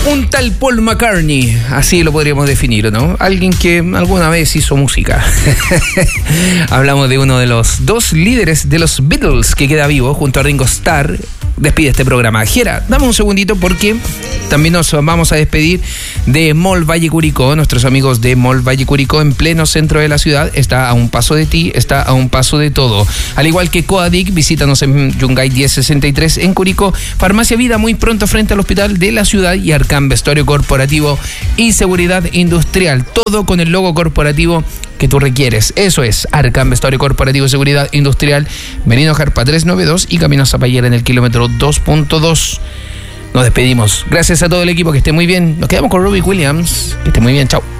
Un tal Paul McCartney, así lo podríamos definir, ¿no? Alguien que alguna vez hizo música. Hablamos de uno de los dos líderes de los Beatles que queda vivo junto a Ringo Starr. Despide este programa. Jera, dame un segundito porque también nos vamos a despedir de Mall Valle Curicó. Nuestros amigos de Mall Valle Curicó en pleno centro de la ciudad. Está a un paso de ti, está a un paso de todo. Al igual que Coadic, visítanos en Yungay 1063 en Curicó. Farmacia Vida muy pronto frente al hospital de la ciudad y Arcam Vestuario Corporativo y Seguridad Industrial. Todo con el logo corporativo que tú requieres. Eso es Arcam Vestuario Corporativo y Seguridad Industrial. Benito Jarpa 392 y Camino Zapallera en el kilómetro 2.2. Nos despedimos. Gracias a todo el equipo, que esté muy bien. Nos quedamos con Robbie Williams. Que esté muy bien, chao.